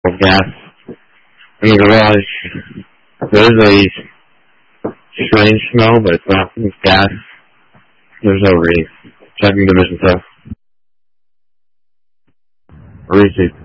of gas. In the garage, there's a strange smell, but it's not gas. There's no reef. Checking division 2. Receipt.